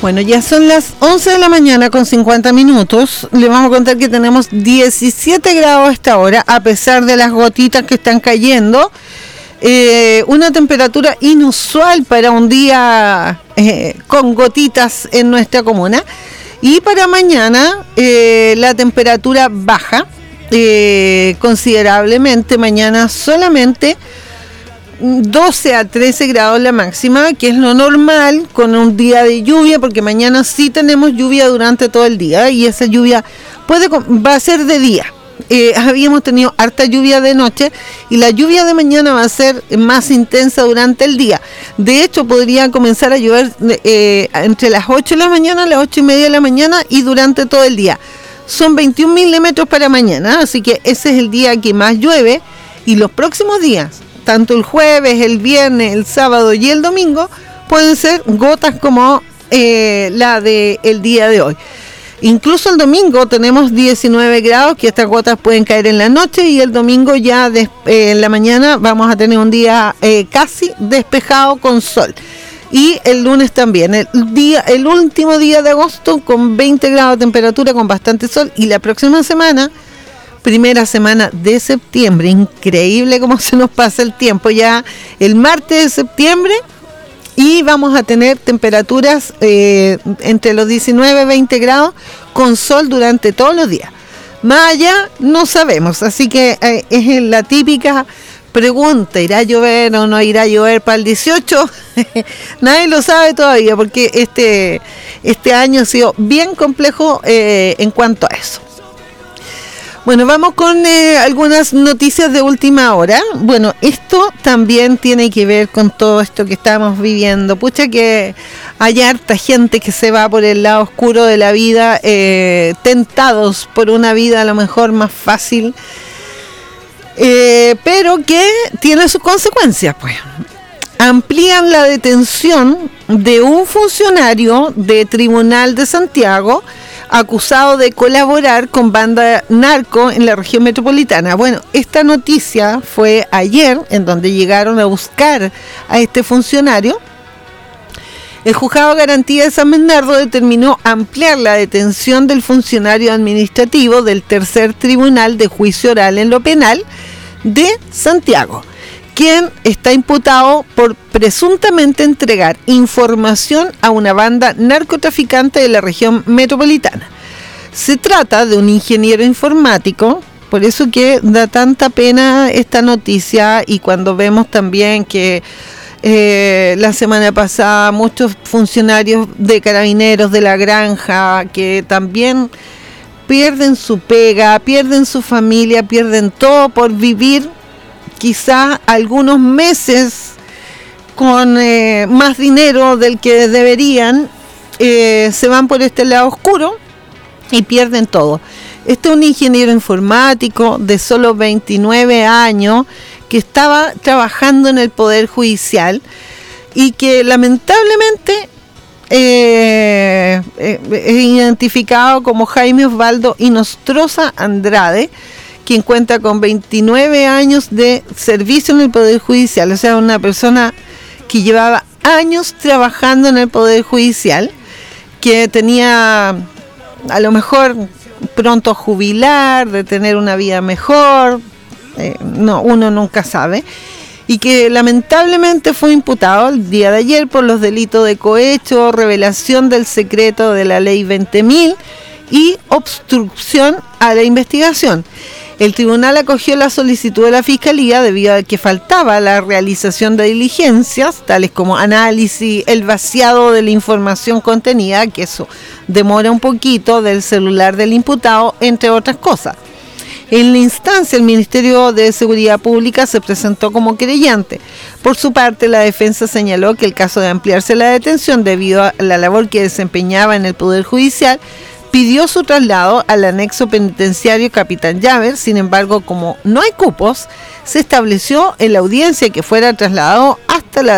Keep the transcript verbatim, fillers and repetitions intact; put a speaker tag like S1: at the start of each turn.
S1: Bueno, ya son las once de la mañana con cincuenta minutos. Le vamos a contar que tenemos diecisiete grados a esta hora, a pesar de las gotitas que están cayendo. Eh, una temperatura inusual para un día eh, con gotitas en nuestra comuna. Y para mañana eh, la temperatura baja eh, considerablemente. Mañana solamente doce a trece grados la máxima, que es lo normal con un día de lluvia, porque mañana sí tenemos lluvia durante todo el día y esa lluvia puede va a ser de día. Eh, habíamos tenido harta lluvia de noche y la lluvia de mañana va a ser más intensa durante el día. De hecho, podría comenzar a llover eh, entre las ocho de la mañana, las ocho y media de la mañana y durante todo el día. Son veintiún milímetros para mañana, así que ese es el día que más llueve y los próximos días, tanto el jueves, el viernes, el sábado y el domingo, pueden ser gotas como eh, la del día de hoy. Incluso el domingo tenemos diecinueve grados, que estas gotas pueden caer en la noche, y el domingo ya de, eh, en la mañana vamos a tener un día eh, casi despejado con sol. Y el lunes también, el, día, el último día de agosto con veinte grados de temperatura, con bastante sol, y la próxima semana, primera semana de septiembre, increíble cómo se nos pasa el tiempo, ya el martes de septiembre, y vamos a tener temperaturas eh, entre los diecinueve y veinte grados con sol durante todos los días. Más allá no sabemos, así que eh, es la típica pregunta, ¿irá a llover o no irá a llover para el dieciocho? Nadie lo sabe todavía, porque este, este año ha sido bien complejo eh, en cuanto a eso. Bueno, vamos con eh, algunas noticias de última hora. Bueno, esto también tiene que ver con todo esto que estamos viviendo. Pucha que hay harta gente que se va por el lado oscuro de la vida, eh, tentados por una vida a lo mejor más fácil, eh, pero que tiene sus consecuencias, pues. Amplían la detención de un funcionario de Tribunal de Santiago acusado de colaborar con banda narco en la región metropolitana. Bueno, esta noticia fue ayer, en donde llegaron a buscar a este funcionario. El juzgado de garantía de San Bernardo determinó ampliar la detención del funcionario administrativo del tercer tribunal de juicio oral en lo penal de Santiago, quien está imputado por presuntamente entregar información a una banda narcotraficante de la región metropolitana. Se trata de un ingeniero informático, por eso que da tanta pena esta noticia, y cuando vemos también que eh, la semana pasada muchos funcionarios de carabineros de la granja que también pierden su pega, pierden su familia, pierden todo por vivir quizá algunos meses con eh, más dinero del que deberían, eh, se van por este lado oscuro y pierden todo. Este es un ingeniero informático de solo veintinueve años que estaba trabajando en el Poder Judicial y que lamentablemente eh, eh, es identificado como Jaime Osvaldo Inostroza Andrade, quien cuenta con veintinueve años de servicio en el Poder Judicial, o sea, una persona que llevaba años trabajando en el Poder Judicial, que tenía a lo mejor pronto a jubilar, de tener una vida mejor, eh, no, uno nunca sabe, y que lamentablemente fue imputado el día de ayer por los delitos de cohecho, revelación del secreto de la ley veinte mil y obstrucción a la investigación. El tribunal acogió la solicitud de la Fiscalía debido a que faltaba la realización de diligencias, tales como análisis, el vaciado de la información contenida, que eso demora un poquito, del celular del imputado, entre otras cosas. En la instancia, el Ministerio de Seguridad Pública se presentó como querellante. Por su parte, la defensa señaló que el caso de ampliarse la detención debido a la labor que desempeñaba en el Poder Judicial pidió su traslado al anexo penitenciario Capitán Llaver. Sin embargo, como no hay cupos, se estableció en la audiencia que fuera trasladado hasta la